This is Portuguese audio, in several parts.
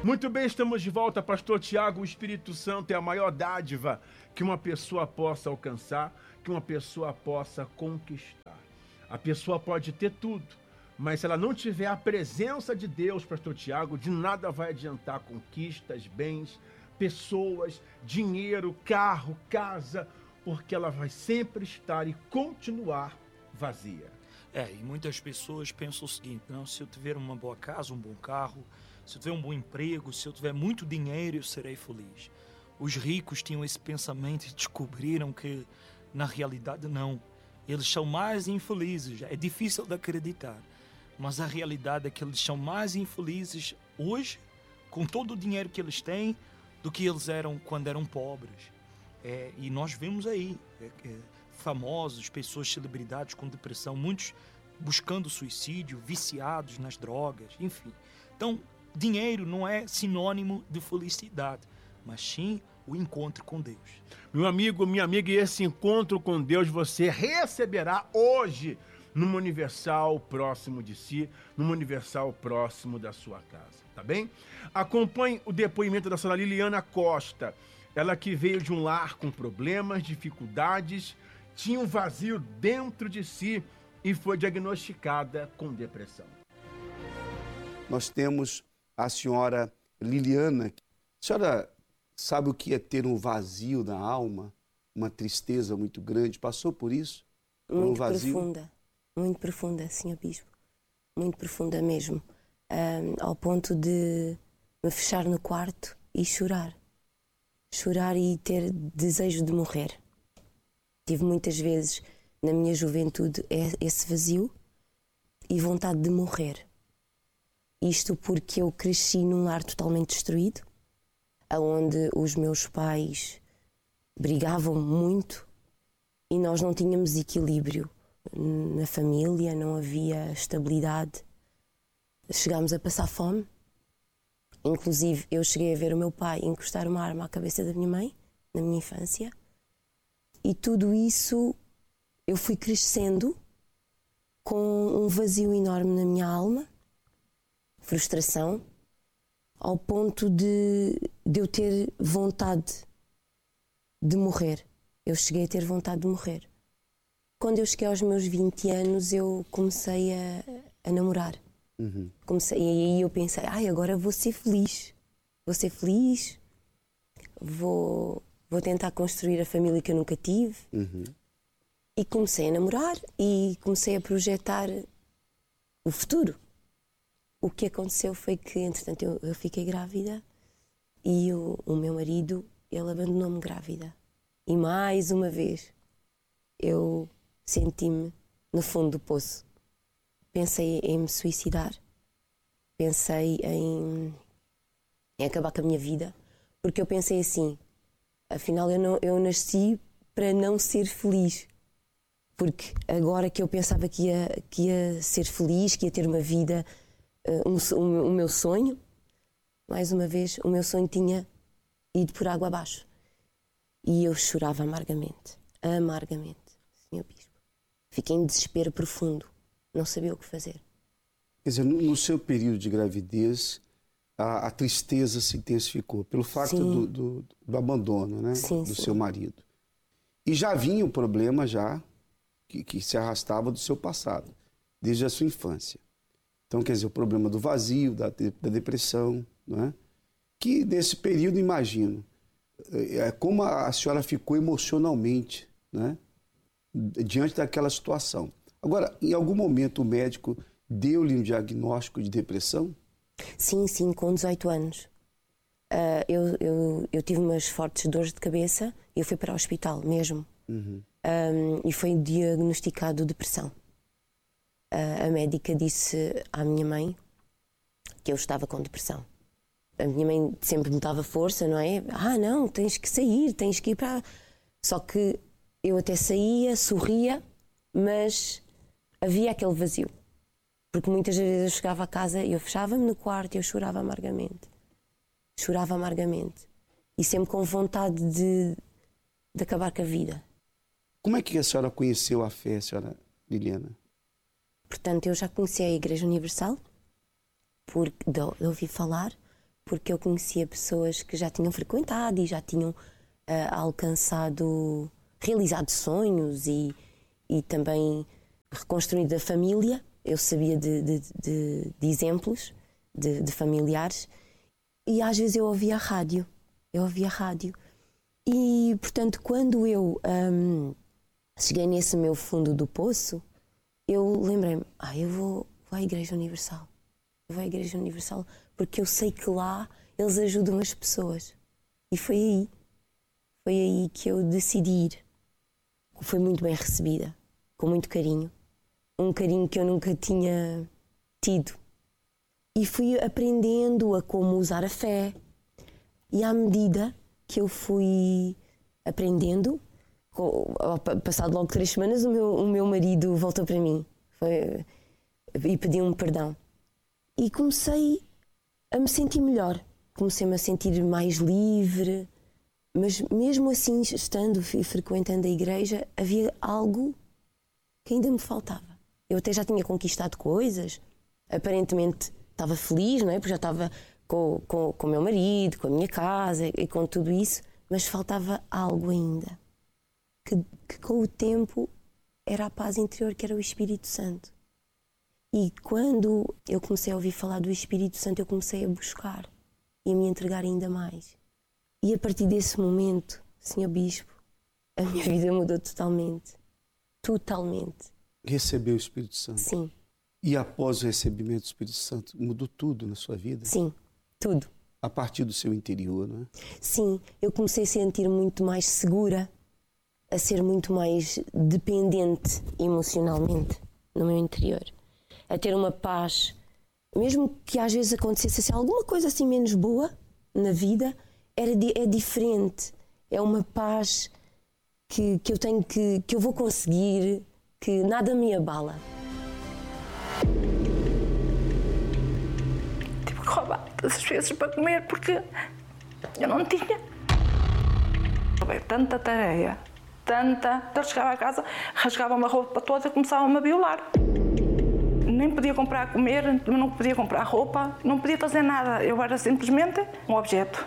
Muito bem, estamos de volta, pastor Tiago. O Espírito Santo é a maior dádiva que uma pessoa possa alcançar, que uma pessoa possa conquistar. A pessoa pode ter tudo, mas se ela não tiver a presença de Deus, pastor Tiago, de nada vai adiantar conquistas, bens, pessoas, dinheiro, carro, casa, porque ela vai sempre estar e continuar vazia. E muitas pessoas pensam o seguinte: não, se eu tiver uma boa casa, um bom carro, se eu tiver um bom emprego, se eu tiver muito dinheiro, eu serei feliz. Os ricos tinham esse pensamento e descobriram que, na realidade, não. Eles são mais infelizes. É difícil de acreditar, mas a realidade é que eles são mais infelizes hoje, com todo o dinheiro que eles têm, do que eles eram quando eram pobres. E nós vemos aí famosos, pessoas, celebridades com depressão, muitos buscando suicídio, viciados nas drogas, enfim. Então, dinheiro não é sinônimo de felicidade, mas sim o encontro com Deus. Meu amigo, minha amiga, e esse encontro com Deus você receberá hoje numa universal próximo de si, numa universal próximo da sua casa, tá bem? Acompanhe o depoimento da senhora Liliana Costa, ela que veio de um lar com problemas, dificuldades, tinha um vazio dentro de si e foi diagnosticada com depressão. Nós temos a senhora Liliana. A senhora sabe o que é ter um vazio na alma, uma tristeza muito grande? Passou por isso? Muito um vazio? Muito profunda, senhor Bispo. Muito profunda mesmo. Ao ponto de me fechar no quarto e chorar. Chorar e ter desejo de morrer. Tive muitas vezes na minha juventude esse vazio e vontade de morrer. Isto porque eu cresci num lar totalmente destruído, onde os meus pais brigavam muito e nós não tínhamos equilíbrio na família, não havia estabilidade. Chegámos a passar fome. Inclusive, eu cheguei a ver o meu pai encostar uma arma à cabeça da minha mãe, na minha infância. E tudo isso, eu fui crescendo com um vazio enorme na minha alma, frustração, ao ponto de eu ter vontade de morrer. Eu cheguei a ter vontade de morrer. Quando eu cheguei aos meus 20 anos, eu comecei a namorar. Uhum. E aí eu pensei, agora vou ser feliz. Vou ser feliz, vou tentar construir a família que eu nunca tive. Uhum. E comecei a namorar e comecei a projetar o futuro. O que aconteceu foi que, entretanto, eu fiquei grávida e o meu marido, ele abandonou-me grávida. E mais uma vez, eu senti-me no fundo do poço. Pensei em me suicidar. Pensei em acabar com a minha vida. Porque eu pensei assim, afinal eu nasci para não ser feliz. Porque agora que eu pensava que ia ser feliz, que ia ter uma vida, o meu sonho, mais uma vez, o meu sonho tinha ido por água abaixo. E eu chorava amargamente, senhor Bispo. Fiquei em desespero profundo, não sabia o que fazer. Quer dizer, no seu período de gravidez, a tristeza se intensificou pelo facto do abandono, né? Do seu marido. E já vinha um problema que se arrastava do seu passado, desde a sua infância. Então, quer dizer, o problema do vazio, da depressão, não é? Que nesse período, imagino, como a senhora ficou emocionalmente, né? Diante daquela situação. Agora, em algum momento o médico deu-lhe um diagnóstico de depressão? Sim, com 18 anos. Eu tive umas fortes dores de cabeça e eu fui para o hospital mesmo. Uhum. E foi diagnosticado depressão. A médica disse à minha mãe que eu estava com depressão. A minha mãe sempre me dava força, não é? Não, tens que sair, tens que ir para... Só que eu até saía, sorria, mas havia aquele vazio. Porque muitas vezes eu chegava a casa e eu fechava-me no quarto e eu chorava amargamente. Chorava amargamente. E sempre com vontade de acabar com a vida. Como é que a senhora conheceu a fé, senhora Liliana? Portanto, eu já conheci a Igreja Universal, de ouvir falar, porque eu conhecia pessoas que já tinham frequentado e já tinham realizado sonhos e também reconstruído a família. Eu sabia de exemplos de familiares e às vezes eu ouvia a rádio. E, portanto, quando eu cheguei nesse meu fundo do poço, eu lembrei-me, eu vou à Igreja Universal. Eu vou à Igreja Universal porque eu sei que lá eles ajudam as pessoas. E foi aí que eu decidi ir. Foi muito bem recebida, com muito carinho. Um carinho que eu nunca tinha tido. E fui aprendendo a como usar a fé. E à medida que eu fui aprendendo, passado logo 3 semanas, o meu marido voltou para mim e pediu-me perdão. E comecei a me sentir melhor. Comecei-me a sentir mais livre. Mas mesmo assim, estando e frequentando a igreja, havia algo que ainda me faltava. Eu até já tinha conquistado coisas, aparentemente estava feliz, não é? Porque já estava com o meu marido, com a minha casa e com tudo isso, mas faltava algo ainda, que com o tempo era a paz interior, que era o Espírito Santo. E quando eu comecei a ouvir falar do Espírito Santo, eu comecei a buscar e a me entregar ainda mais. E a partir desse momento, Senhor Bispo, a minha vida mudou totalmente. Totalmente. Recebeu o Espírito Santo? Sim. E após o recebimento do Espírito Santo, mudou tudo na sua vida? Sim, tudo. A partir do seu interior, não é? Sim, eu comecei a sentir muito mais segura, a ser muito mais dependente emocionalmente no meu interior. A ter uma paz, mesmo que às vezes acontecesse assim, alguma coisa assim menos boa na vida, é diferente. É uma paz que eu tenho que eu vou conseguir, que nada me abala. Tive que roubar todas as vezes para comer porque eu não tinha. Roubei tanta tarefa, tanta. Eu chegava a casa, rasgava-me a roupa toda e começava-me a violar. Nem podia comprar a comer, não podia comprar roupa, não podia fazer nada. Eu era simplesmente um objeto.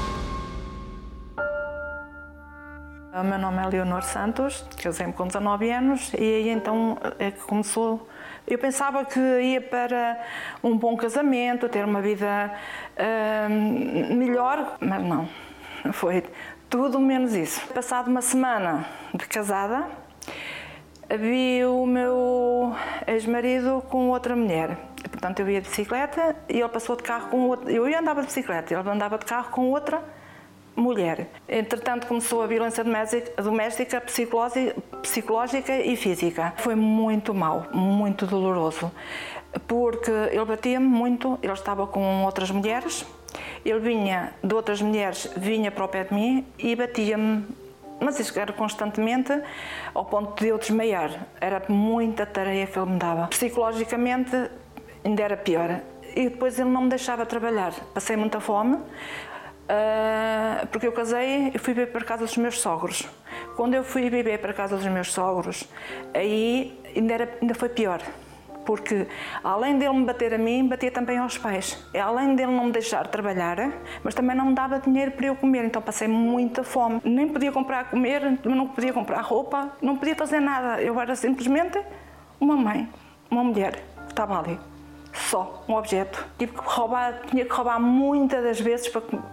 O meu nome é Leonor Santos, casei-me com 19 anos e aí então é que começou. Eu pensava que ia para um bom casamento, ter uma vida melhor, mas não, foi tudo menos isso. Passado uma semana de casada, vi o meu ex-marido com outra mulher. Portanto, eu ia de bicicleta e ele passou de carro com outra. Eu andava de bicicleta, ele andava de carro com outra mulher. Entretanto, começou a violência doméstica, psicológica e física. Foi muito mau, muito doloroso, porque ele batia-me muito, ele estava com outras mulheres, ele vinha de outras mulheres, vinha para o pé de mim e batia-me, mas isso era constantemente, ao ponto de eu desmaiar. Era muita tarefa que ele me dava. Psicologicamente ainda era pior. E depois ele não me deixava trabalhar. Passei muita fome, porque eu casei e fui viver para a casa dos meus sogros. Quando eu fui viver para a casa dos meus sogros, aí ainda foi pior, porque além dele me bater a mim, batia também aos pais. Além dele não me deixar trabalhar, mas também não me dava dinheiro para eu comer, então passei muita fome. Nem podia comprar a comer, não podia comprar roupa, não podia fazer nada. Eu era simplesmente uma mãe, uma mulher que estava ali, só um objeto. Tinha que roubar muitas das vezes para comer.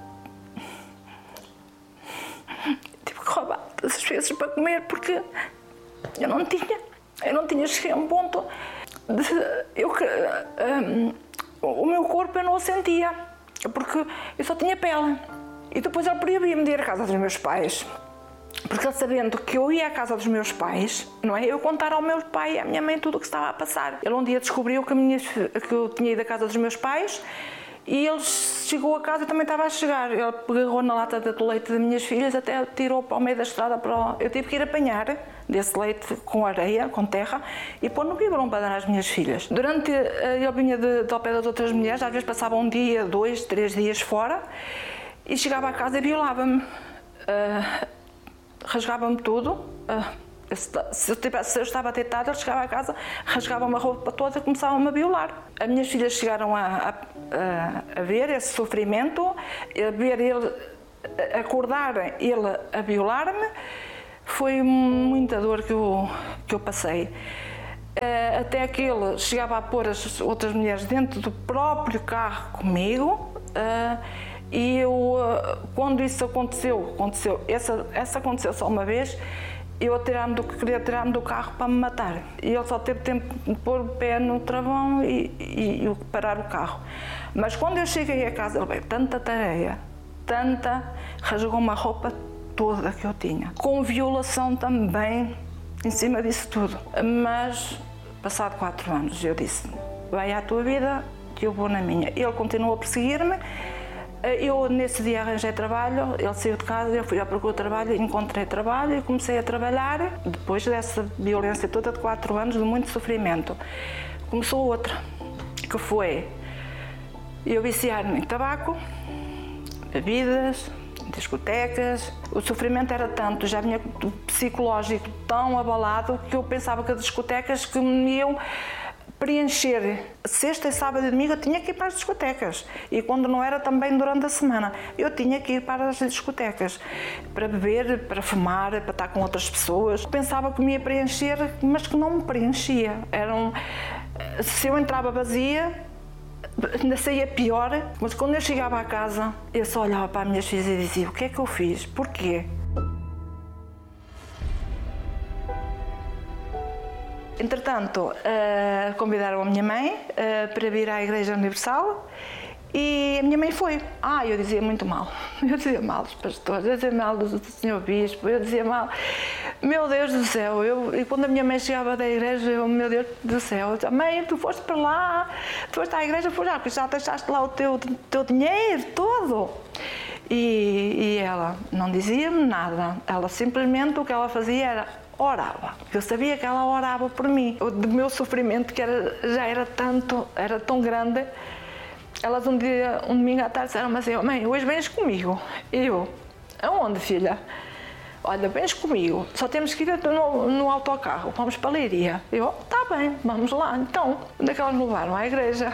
Tive que roubar todas as vezes para comer porque eu não tinha. Cheguei a um ponto de o meu corpo eu não o sentia, porque eu só tinha pele. E depois ele proibia-me de ir à casa dos meus pais, porque ele, sabendo que eu ia à casa dos meus pais, não é? Eu contar ao meu pai e à minha mãe tudo o que estava a passar. Ele um dia descobriu que eu tinha ido à casa dos meus pais. E ele chegou a casa e também estava a chegar. Ele agarrou na lata de leite das minhas filhas, até tirou para o meio da estrada. Eu tive que ir apanhar desse leite com areia, com terra, e pôr no biberon para dar às minhas filhas. Durante, ele vinha ao pé das outras mulheres, às vezes passava um dia, 2, 3 dias fora, e chegava a casa e violava-me. Rasgava-me tudo, Se eu estava deitada, ele chegava a casa, rasgava uma roupa toda e começava-me a violar. As minhas filhas chegaram a ver esse sofrimento, a ver ele acordar, ele a violar-me. Foi muita dor que eu passei. Até que ele chegava a pôr as outras mulheres dentro do próprio carro comigo. E eu, quando isso aconteceu, essa aconteceu só uma vez, eu queria tirar-me do carro para me matar. E ele só teve tempo de pôr o pé no travão e parar o carro. Mas quando eu cheguei a casa, ele veio tanta tareia, rasgou uma roupa toda que eu tinha. Com violação também, em cima disso tudo. Mas, passado 4 anos, eu disse, vai à tua vida, que eu vou na minha. Ele continuou a perseguir-me. Eu, nesse dia, arranjei trabalho, ele saiu de casa, eu fui à procura de trabalho, encontrei trabalho e comecei a trabalhar. Depois dessa violência toda de 4 anos, de muito sofrimento, começou outra, que foi eu viciar-me em tabaco, bebidas, discotecas. O sofrimento era tanto, já vinha o psicológico tão abalado, que eu pensava que as discotecas que me iam preencher. Sexta e sábado e domingo eu tinha que ir para as discotecas. E quando não era também durante a semana, eu tinha que ir para as discotecas. Para beber, para fumar, para estar com outras pessoas. Pensava que me ia preencher, mas que não me preenchia. Se eu entrava vazia, ainda saía pior. Mas quando eu chegava à casa, eu só olhava para as minhas filhas e dizia, o que é que eu fiz? Porquê? Entretanto, convidaram a minha mãe para vir à Igreja Universal e a minha mãe foi. Eu dizia muito mal. Eu dizia mal dos pastores, eu dizia mal do senhor bispo, eu dizia mal. Meu Deus do céu, e quando a minha mãe chegava da igreja, meu Deus do céu, eu dizia, mãe, tu foste para lá, tu foste à igreja, porque já deixaste lá o teu dinheiro todo. E ela não dizia-me nada, ela simplesmente o que ela fazia era orava. Eu sabia que ela orava por mim. O meu sofrimento, que já era tão grande, elas um domingo à tarde disseram-me assim, mãe, hoje vens comigo. Eu, aonde, filha? Olha, vens comigo, só temos que ir no autocarro, vamos para a Leiria. Eu, tá bem, vamos lá. Então, onde é que elas me levaram? À igreja.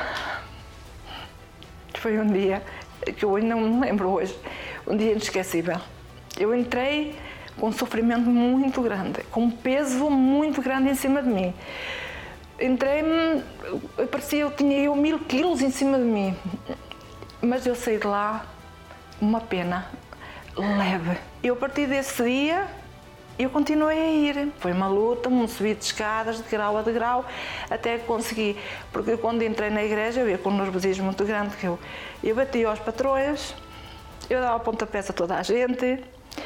Foi um dia que eu ainda não me lembro hoje, um dia inesquecível. Eu entrei com um sofrimento muito grande, com um peso muito grande em cima de mim. Entrei-me, parecia que eu tinha 1000 quilos em cima de mim, mas eu saí de lá uma pena leve. E a partir desse dia, eu continuei a ir. Foi uma luta, um subir de escadas, de grau a degrau, até que consegui. Porque quando entrei na igreja, eu ia com um nervosismo muito grande, que eu batia aos patrões, eu dava pontapés a toda a gente.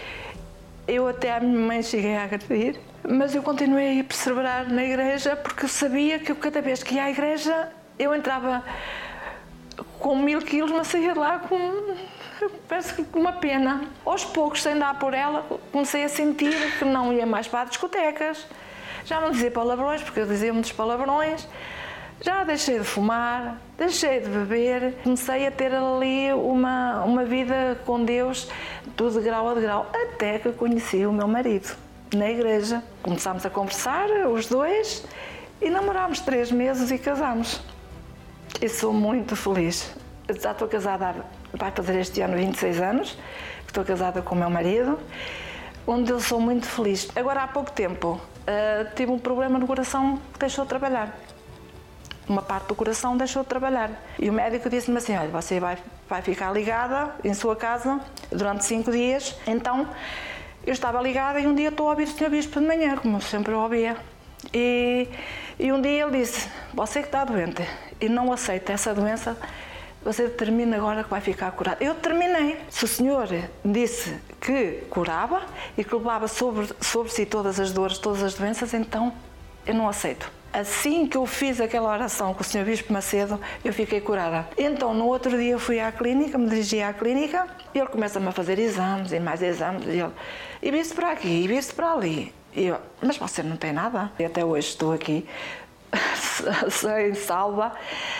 Eu até à minha mãe cheguei a agredir, mas eu continuei a perseverar na igreja porque eu sabia que cada vez que ia à igreja eu entrava com 1000 quilos, mas saía de lá parece que com uma pena. Aos poucos, sem dar por ela, comecei a sentir que não ia mais para as discotecas. Já não dizia palavrões, porque eu dizia muitos palavrões. Já deixei de fumar, deixei de beber, comecei a ter ali uma vida com Deus, tudo de grau a degrau, até que conheci o meu marido na igreja. Começámos a conversar, os dois, e namorámos 3 meses e casámos. E sou muito feliz. Já estou casada, vai fazer este ano 26 anos, que estou casada com o meu marido, onde eu sou muito feliz. Agora, há pouco tempo, tive um problema no coração que deixou de trabalhar. Uma parte do coração deixou de trabalhar. E o médico disse-me assim, olha, você vai ficar ligada em sua casa durante 5 dias. Então, eu estava ligada e um dia estou a ouvir o senhor bispo de manhã, como eu sempre ouvia. E um dia ele disse, você que está doente e não aceita essa doença, você determina agora que vai ficar curado. Eu determinei. Se o senhor disse que curava e que levava sobre si todas as dores, todas as doenças, então eu não aceito. Assim que eu fiz aquela oração com o Sr. Bispo Macedo, eu fiquei curada. Então, no outro dia, eu fui à clínica, me dirigi à clínica, e ele começa-me a fazer exames e mais exames, e viste para aqui, e viste para ali. E eu, mas você não tem nada? E até hoje estou aqui, sem salva,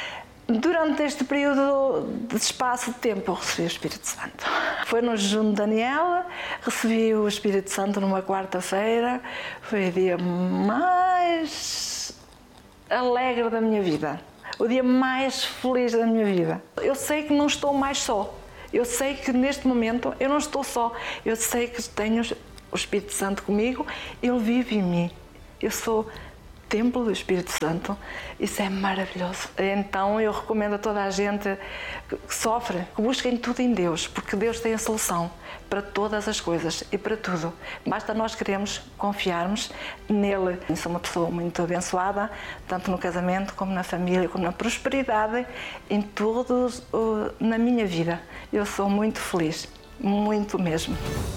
Durante este período de espaço de tempo eu recebi o Espírito Santo. Foi no jejum de Daniel, recebi o Espírito Santo numa quarta-feira, foi o dia mais alegre da minha vida, o dia mais feliz da minha vida. Eu sei que não estou mais só, eu sei que neste momento eu não estou só, eu sei que tenho o Espírito Santo comigo, ele vive em mim, eu sou templo do Espírito Santo, isso é maravilhoso. Então eu recomendo a toda a gente que sofre, que busquem tudo em Deus, porque Deus tem a solução para todas as coisas e para tudo. Basta nós queremos confiarmos nele. Eu sou uma pessoa muito abençoada, tanto no casamento como na família, como na prosperidade, em tudo na minha vida. Eu sou muito feliz, muito mesmo.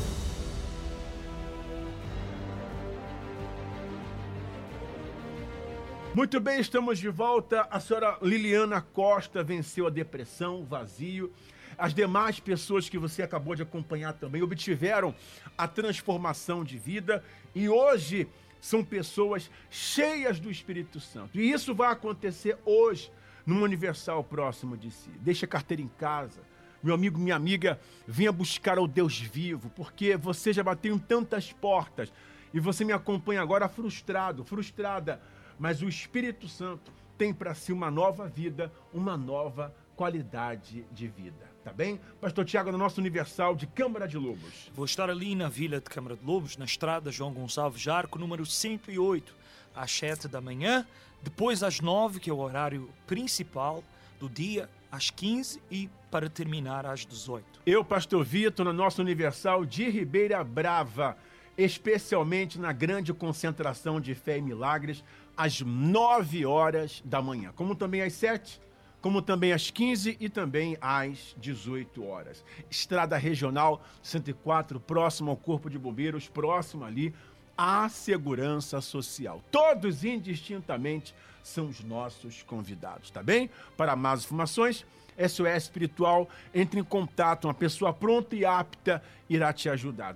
Muito bem, estamos de volta. A senhora Liliana Costa venceu a depressão, o vazio. As demais pessoas que você acabou de acompanhar também obtiveram a transformação de vida e hoje são pessoas cheias do Espírito Santo. E isso vai acontecer hoje, num Universal próximo de si. Deixa a carteira em casa. Meu amigo, minha amiga, venha buscar ao Deus vivo, porque você já bateu em tantas portas e você me acompanha agora frustrado, frustrada. Mas o Espírito Santo tem para si uma nova vida, uma nova qualidade de vida, tá bem? Pastor Tiago, no nosso Universal de Câmara de Lobos. Vou estar ali na Vila de Câmara de Lobos, na estrada João Gonçalves Jarco, número 108, às 7 da manhã, depois às 9, que é o horário principal do dia, às 15 e para terminar às 18. Eu, Pastor Vitor, no nosso Universal de Ribeira Brava, especialmente na grande concentração de fé e milagres, às 9 horas da manhã, como também às 7, como também às 15 e também às 18 horas. Estrada Regional 104, próximo ao Corpo de Bombeiros, próximo ali à Segurança Social. Todos indistintamente são os nossos convidados, tá bem? Para mais informações, SOS Espiritual, entre em contato, uma pessoa pronta e apta irá te ajudar.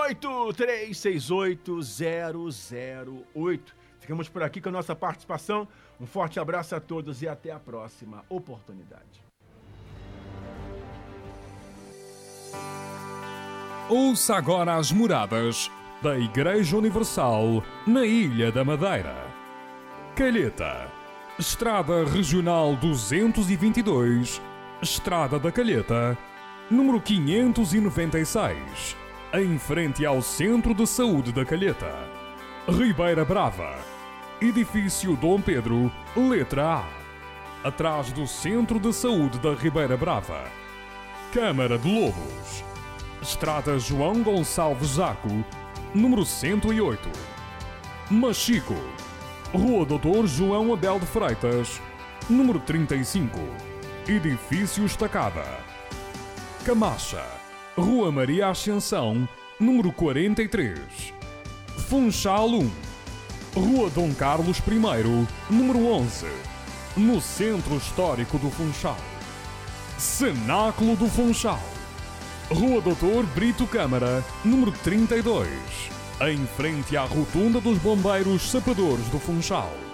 218-368-008. Ficamos por aqui com a nossa participação. Um forte abraço a todos e até a próxima oportunidade. Ouça agora as moradas da Igreja Universal na Ilha da Madeira. Calheta, Estrada Regional 222, Estrada da Calheta, número 596, em frente ao Centro de Saúde da Calheta. Ribeira Brava, Edifício Dom Pedro, letra A, atrás do Centro de Saúde da Ribeira Brava. Câmara de Lobos, Estrada João Gonçalves Jaco, número 108. Machico, Rua Doutor João Abel de Freitas, número 35, Edifício Estacada. Camacha, Rua Maria Ascensão, número 43. Funchal 1, Rua Dom Carlos I, número 11, no Centro Histórico do Funchal. Cenáculo do Funchal, Rua Doutor Brito Câmara, número 32, em frente à Rotunda dos Bombeiros Sapadores do Funchal.